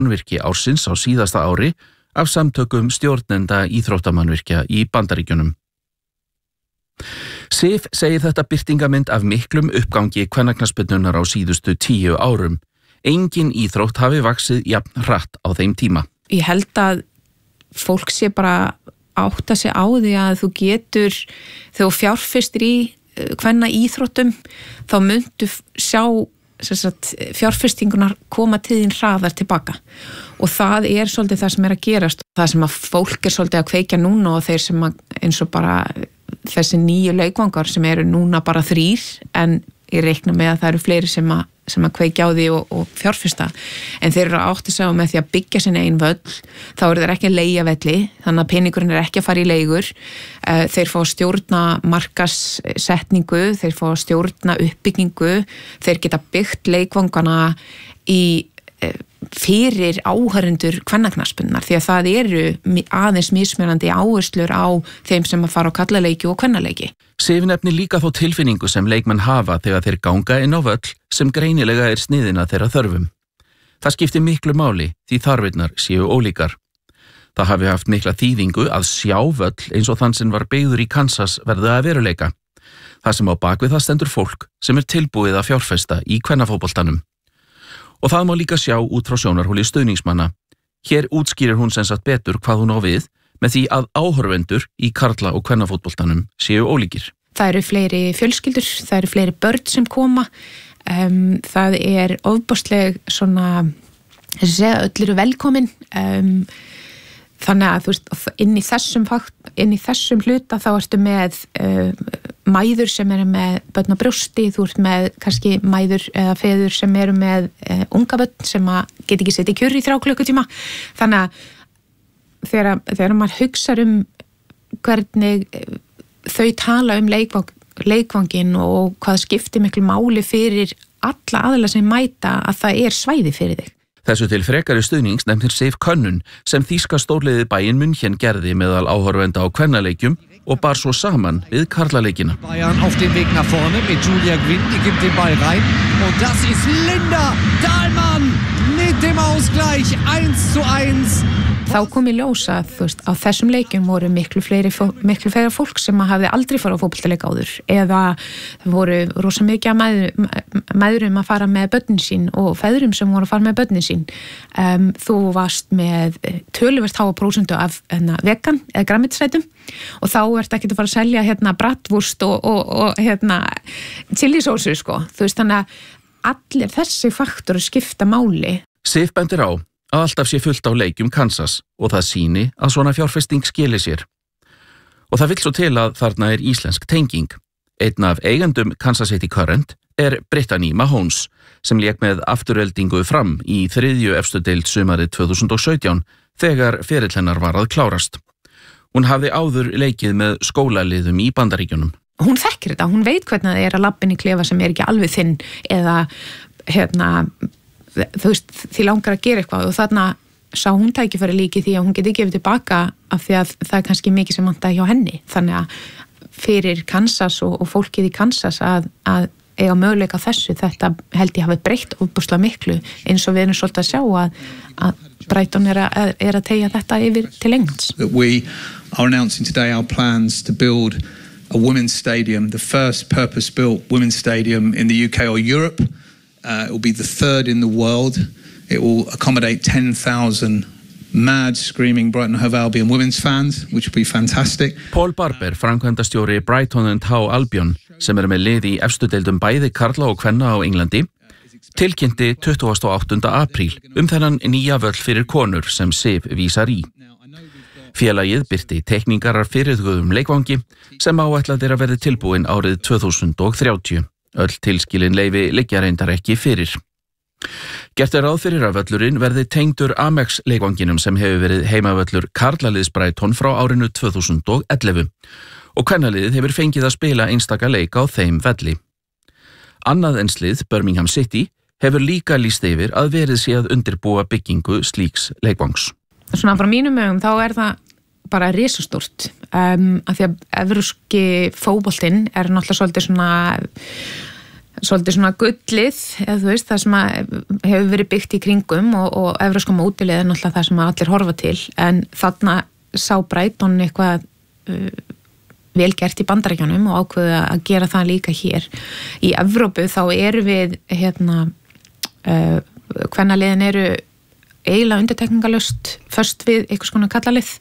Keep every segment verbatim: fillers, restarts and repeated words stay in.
mannvirki ársins á síðasta ári af samtökum stjórnenda íþróttamannvirkja í Bandaríkjunum. Sif segir þetta birtingamynd af miklum uppgangi kvennaknattspyrnunnar á síðustu tíu árum. Engin íþrótt hafi vaxið jafn hratt á þeim tíma. Ég held að fólk sé bara átta sig á því að þú getur, þegar þú fjárfestir í kvenna íþróttum, þá muntu sjá sagt, fjárfestingunar koma til þín hraðar tilbaka. Og það er svolítið það sem er að gerast. Það sem að fólk er svolítið að kveikja núna og þeir sem að, eins og bara þessi nýju leikvangar sem eru núna bara þrír, en ég reikna með að það eru fleiri sem að, sem að kveikja á því og, og fjárfesta. En þeir eru að átta sig á með því að byggja sinni ein völl, þá eru þeir ekki að leigja velli, þannig að peningurinn er ekki að fara í leigur. Þeir fá að stjórna markaðssetningu, þeir fá að stjórna uppbyggingu, þeir geta byggt leikvangana í fyrir áhörendur kvennaknattspyrnunnar, því að það eru aðeins mismunandi áherslur á þeim sem að fara á kallaleiki og kvennaleiki. Sif nefnir líka þó tilfinningu sem leikmenn hafa þegar þeir ganga inn á völl sem greinilega er sniðina þeirra þörfum. Það skiptir miklu máli því þarfirnar séu ólíkar. Það hafi haft mikla þýðingu að sjá völl eins og þann sem var byggður í Kansas verða að veruleika. Það sem á bakvið það stendur fólk sem er tilbúið að fjárfesta í kvennafótboltanum. Og það má líka sjá út frá sjónarhóli stuðningsmanna. Hér útskýrir hún sem sagt betur hvað hún á við með því að áhorfendur í karla- og kvennafótboltanum séu ólíkir. Það eru fleiri fjölskyldur, það eru fleiri börn sem koma. Um, það er ofboðsleg svona, þess að segja, öll eru velkomin. Um, þannig að þú veist, inn í þessum, inn í þessum hluta þá ertu með uh, mæður sem eru með börn á brjósti, þú ert með kannski mæður eða feður sem eru með uh, unga börn sem að geta ekki setið í kjör í þrjá klukkutíma. Þannig að þegar, þegar maður hugsar um hvernig þau tala um leikvang, leikvangin og hvað skiptir miklu máli fyrir alla aðila sem mæta, að það er svæði fyrir þig. Þessu til frekari stuðnings nefnir Sif könnun sem þýska stórliðið Bayern München gerði meðal áhorfenda á kvennaleikjum og bar svo saman við karlaleikina. Bayern auf den Weg nach vorne mit Julia Gwinn, die gibt den Ball rein und das ist Linda Dahlmann mit dem Ausgleich eins zu eins. Þá kom í ljós að þú veist, á þessum leikjum voru miklu fleiri miklu fleiri fólk sem hafði aldrei farið á fótboltaleik áður, eða voru rosa mikið að mæðrum að fara með börnin sín og feðrum sem voru að fara með börnin sín. Um, þú varst með töluvert háa prósentu af hérna, vegan eða grænmetisætum og þá ert ekki að fara að selja hérna bratwurst og, og, og hérna chilisósu sko. Þú veist, þannig að allir þessi faktoru skipta máli. Sif bendir á að alltaf sé fullt á leikjum Kansas og það sýni að svona fjárfesting skili sér. Og það vill svo til að þarna er íslensk tenging. Einn af eigendum Kansas City Current er Brittany Mahomes sem lék með afturöldingu fram í þriðju efstu deild sumarið tvö þúsund og sautján þegar ferill hennar var að klárast. Hún hafði áður leikið með skólaliðum í Bandaríkjunum. Hún þekkir þetta, hún veit hvernig það er að labbin í klefa sem er ekki alveg þinn eða hérna þú veist, því langar að gera eitthvað og þarna sá hún tækifæri líki því að hún geti gefið tilbaka af því að það er kannski mikið sem vantaði hjá henni. Þannig að fyrir Kansas og, og fólkið í Kansas að, að eiga möguleika þessu, þetta held ég hafi breytt ofboðslega miklu eins og við erum svolítið að sjá að, að Brighton er að, er að teygja þetta yfir til Englands. We are announcing today our plans to build a women's stadium, the first purpose-built women's stadium in the U K or Europe. Uh, it will be the third in the world. It will accommodate ten thousand mad, screaming Brighton and Hove Albion women's fans, which will be fantastic. Paul Barber, framkvæmdastjóri Brighton and Hove Albion, sem er með lið í efstu deildum bæði karla og kvenna á Englandi, tilkynnti tuttugasta og áttunda apríl um þennan nýja völl fyrir konur sem Sif vísar í. Félagið birti teikningar af fyrirhuguðum leikvangi sem áætlað er að verði tilbúin árið tvö þúsund og þrjátíu. Öll tilskilin leyfi liggja reyndar ekki fyrir. Gert er ráð fyrir að völlurinn verði tengdur Amex leikvanginum sem hefur verið heimavöllur karlaliðs Brighton frá árinu tvö þúsund og ellefu og kvennaliðið hefur fengið að spila einstaka leik á þeim velli. Annað eins lið, Birmingham City, hefur líka lýst yfir að verið sé að undirbúa byggingu slíks leikvangs. Svona frá mínum mögum þá er það bara risastórt um, af því að evrópski fótboltinn er náttúrulega svolítið svona svolítið svona gullið, eða þú veist, það sem hefur verið byggt í kringum og, og evrópska mótilið er náttúrulega það sem allir horfa til, en þarna sá Brighton eitthvað uh, vel gert í Bandaríkjunum og ákveðu að gera það líka hér. Í Evrópu þá eru við, hérna, uh, kvennaliðin eru eiginlega undirtekningalöst först við einhvers konar kallalið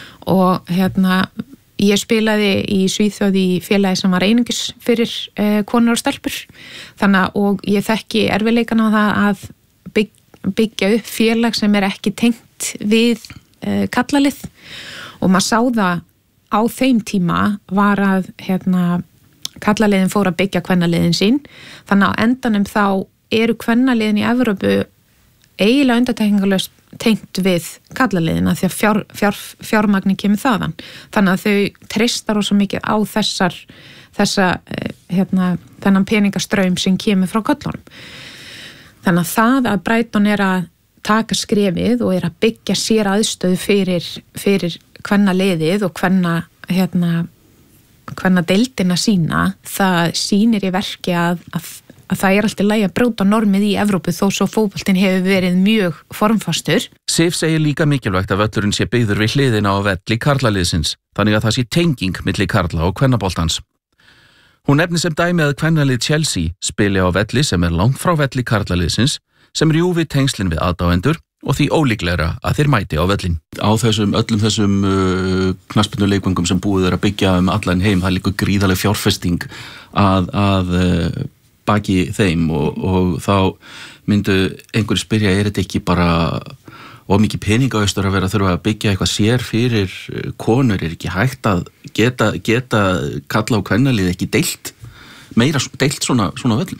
og hérna, ég spilaði í Svíþjóð í félagi sem var einungis fyrir uh, konur og stelpur, þannig og ég þekki erfiðleikana á það að bygg, byggja upp félag sem er ekki tengt við uh, kallalið og maður sá það á þeim tíma var að hérna, kallaliðin fór að byggja kvennaliðin sín, þannig að endanum þá eru kvennaliðin í Evrópu eiginlega undantekningarlaust tengt við kallaliðina því að fjár, fjár, fjármagni kemur þaðan. Þannig að þau treystar svo mikið á þessar, þessa, hérna, þennan peningastraum sem kemur frá köllunum. Þannig að það að Brighton er að taka skrefið og er að byggja sér aðstöðu fyrir, fyrir kvennaliðið og kvenna, hérna, kvenna deildina sína, það sýnir í verki að, að að það er alltaf lægi að brjóta normið í Evrópu þó svo fótboltinn hefur verið mjög formfastur. Sif segir líka mikilvægt að völlurinn sé byggður við hliðina á velli karlaliðsins, þannig að það sé tenging milli karla og kvennaboltans. Hún nefnir sem dæmi að kvennalið Chelsea spili á velli sem er langt frá velli karlaliðsins, sem rjúfi tengslin við aðdáendur og því ólíklegra að þeir mæti á vellin. Á þessum, öllum þessum uh, knattspyrnuleikvöngum sem búið er að byggja um allan heim, það er líka gríðarleg fjárfesting að, að uh, baki þeim og, og þá myndu einhverju spyrja, er þetta ekki bara of mikið peningaustur að vera að þurfa að byggja eitthvað sér fyrir konur, er ekki hægt að geta, geta kalla á kvennalið ekki deilt, meira deilt svona, svona völlum?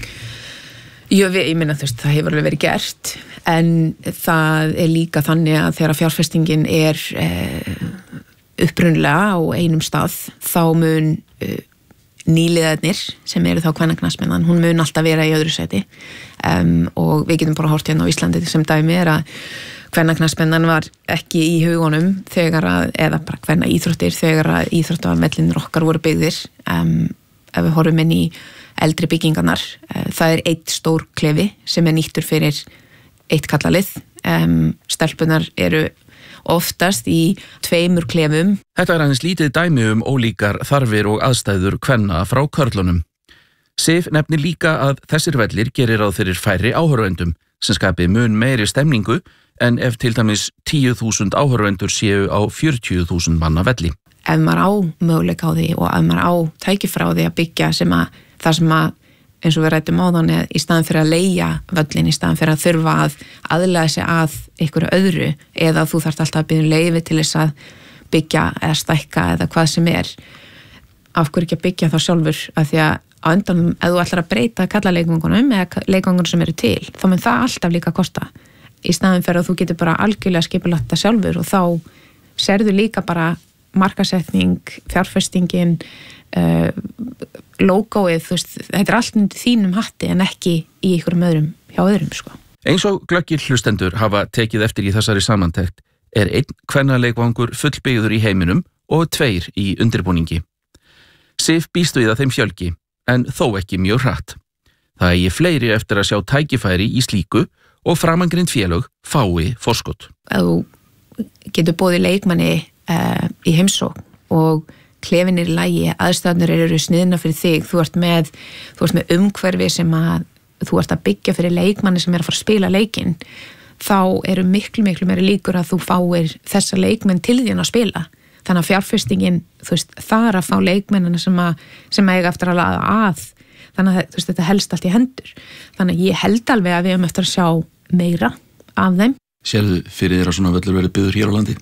Jú, ég minna þú veist, það hefur alveg verið gert, en það er líka þannig að þegar fjárfestingin er eh, upprunlega á einum stað, þá mun eh, nýliðarnir sem eru þá kvennaknattspyrnan, hún mun alltaf vera í öðru sæti um, og við getum bara hort hérna á Íslandi sem dæmi er að kvennaknattspyrnan var ekki í hugunum þegar að, eða bara kvenna íþróttir þegar að íþróttavellinir okkar voru byggðir um, ef við horfum inn í eldri byggingarnar, uh, það er eitt stór klefi sem er nýttur fyrir eitt kallalið, um, stelpunar eru oftast í tveimur klefum. Þetta er aðeins lítið dæmi um ólíkar þarfir og aðstæður kvenna frá körlunum. Sif nefnir líka að þessir vellir gerir ráð fyrir færri áhorfendum sem skapi mun meiri stemningu en ef til dæmis tíu þúsund áhorfendur séu á fjörutíu þúsund manna velli. Ef maður á möguleika á því og ef maður á tækifæri á því að byggja sem að það sem að eins og við rættum á þannig í staðan fyrir að leigja völlin, í staðan fyrir að þurfa að aðlaga sig að einhverju öðru eða þú þarft alltaf að byggja leyfi til þess að byggja eða stækka eða hvað sem er, af hverju ekki að byggja þá sjálfur, af því að á undan, ef þú ætlar að breyta kallaleikvangunum eða leikvangunum sem eru til, þá mun það alltaf líka kosta, í staðan fyrir að þú getur bara algjörlega skipulagt það sjálfur og þá serðu líka bara markasetning, fjárfestingin, Uh, logoið, þú veist, þetta er allt undir þínum hatti en ekki í einhverjum öðrum hjá öðrum, sko. Eins og glöggir hlustendur hafa tekið eftir í þessari samantekt er einn kvennaleikvangur fullbyggður í heiminum og tveir í undirbúningi. Sif býst við að þeim fjölgi, en þó ekki mjög hratt. Það eigi fleiri eftir að sjá tækifæri í slíku og framangrind félög fái forskot. Þú getur boðið leikmanni uh, í heimsókn og klefin er í lagi, aðstæðnir eru sniðna fyrir þig, þú ert með, þú ert með umhverfi sem að þú ert að byggja fyrir leikmanni sem er að fara að spila leikinn, þá eru miklu, miklu meiri líkur að þú fáir þessa leikmenn til þín að spila. Þannig að fjárfestingin, þú veist, þar að fá leikmennina sem að, sem að eiga eftir að laða að, þannig að þú veist, þetta helst allt í hendur. Þannig að ég held alveg að við höfum eftir að sjá meira af þeim. Sérðu fyrir þér að svona völlur verið byggður hér á landi?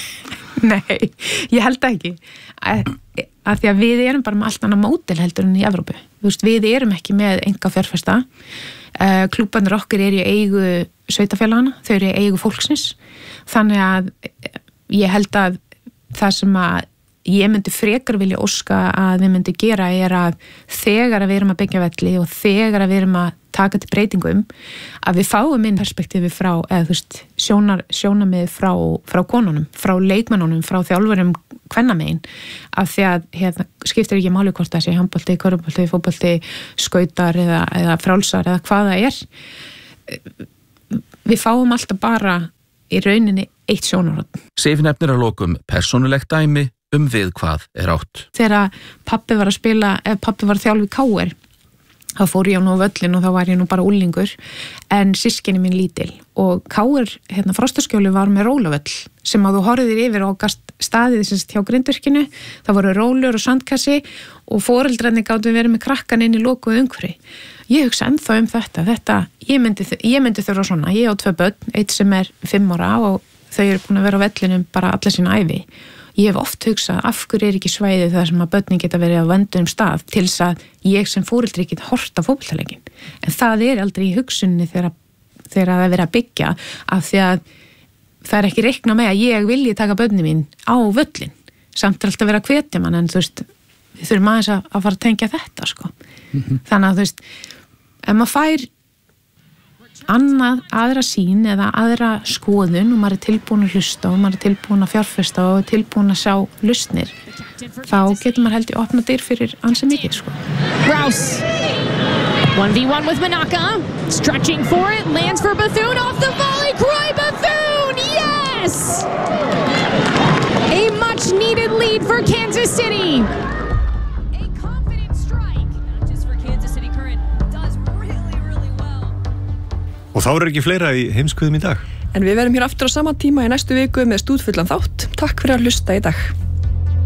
Nei, ég held ekki að, að því að við erum bara með allt annað módel heldur enn í Evrópu. Veist, við erum ekki með enga fjárfesta. Uh, klúbbanir okkar er í eigu sveitafélagana, þau eru í eigu fólksins. Þannig að ég held að það sem að ég myndi frekar vilja óska að við myndi gera er að þegar að við erum að byggja velli og þegar að við erum að taka til breytingum að við fáum inn perspektífi frá, eða þú veist, sjónar, sjónamið frá, frá konunum, frá leikmennunum, frá þjálfurum kvennamegin, af því að hérna, skiptir ekki máli hvort það sé handbolti, körfubolti, fótbolti, skautar eða, eða frálsar eða hvað það er. Við fáum alltaf bara í rauninni eitt sjónarhorn. Sif nefnir að lokum persónulegt dæmi um við hvað er átt. Þegar pabbi var að spila, ef pabbi var að þjálfa í K R, þá fór ég á nú á völlin og þá var ég nú bara úlingur, en systkini mín lítil. Og K R, hérna, Frostaskjóli var með rólavöll sem að þú horfðir yfir og gast staðið sérst hjá grindvirkinu. Það voru rólur og sandkassi og foreldrarnir gátu verið með krakkan inn í lokuðu umhverfi. Ég hugsa ennþá um þetta, þetta, ég myndi, ég myndi þurfa svona, ég á tvö börn, eitt sem er fimm ára og þau eru búin að vera á vellinum bara alla sína ævi. Ég hef oft hugsað, af hverju er ekki svæðið þar sem að börnin geta verið á vöndum stað til þess að ég sem fóreldri get horft á fótboltaleikin. En það er aldrei í hugsunni þegar, þegar það er verið að byggja, af því að það er ekki reikna með að ég vilji taka börnin mín á völlin. Samt er alltaf verið að hvetja mann, en þú veist, við þurfum aðeins að, að fara að tengja þetta, sko. Mm-hmm. Þannig að þú veist, ef maður fær annað, aðra sín eða aðra skoðun og maður er tilbúin að hlusta og maður er tilbúin að fjárfesta og tilbúin að sjá lausnir, þá getur maður held í opna dyr fyrir ansi mikið, sko. Rouse one v one with Manaka, stretching for it, lands for Bethune off the volley, Croy Bethune, yes! A much needed lead for Kansas City. Og þá er ekki fleira í heimskviðum í dag. En við verðum hér aftur á sama tíma í næstu viku með stúdfullan þátt. Takk fyrir að hlusta í dag.